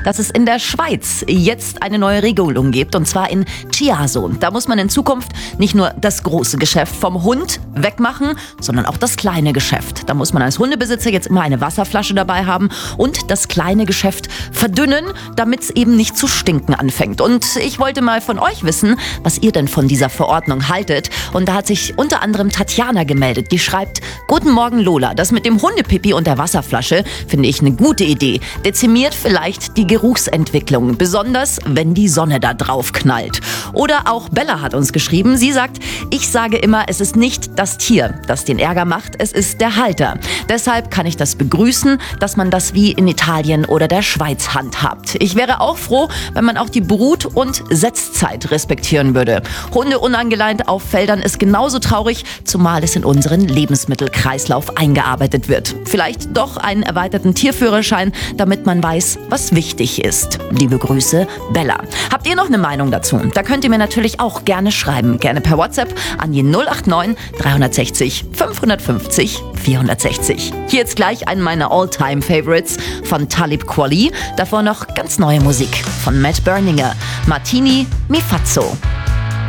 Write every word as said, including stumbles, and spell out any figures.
dass es in der Schweiz jetzt eine neue Regelung gibt, und zwar in Chiasso. Da muss man in Zukunft nicht nur das große Geschäft vom Hund wegmachen, sondern auch das kleine Geschäft. Da muss man als Hundebesitzer jetzt immer eine Wasserflasche dabei haben und das kleine Geschäft verdünnen, damit es eben nicht zu stinken anfängt. Und ich wollte mal von euch wissen, was ihr denn von dieser Verordnung haltet. Und da hat sich unter anderem Tatjana gemeldet. Die schreibt: Guten Morgen Lola, das mit dem Hundepipi und der Wasserflasche finde ich eine gute Idee. Dezimiert vielleicht die Geruchsentwicklung, besonders wenn die Sonne da drauf knallt. Oder auch Bella hat uns geschrieben. Sie sagt: Ich sage immer, es ist nicht das Tier, das den Ärger macht, es ist der Halter. Deshalb kann ich das begrüßen, dass man das wie in Italien oder der Schweiz handhabt. Ich wäre auch froh, wenn man auch die Brut- und Setzzeit respektieren würde. Hunde unangeleint auf Feldern ist genauso traurig, zumal es in unseren Lebensmittelkreislauf eingearbeitet wird. Vielleicht doch einen erweiterten Tierführerschein, damit man weiß, was wichtig ist. Liebe Grüße, Bella. Habt ihr noch eine Meinung dazu? Da könnt ihr mir natürlich auch gerne schreiben. Gerne per WhatsApp an die null acht neun drei sechs null fünf fünf null vier sechs null. Hier jetzt gleich einen meiner All-Time-Favorites von Talib Kweli. Davor noch ganz neue Musik von Matt Berninger. Martini Mi Fazzo.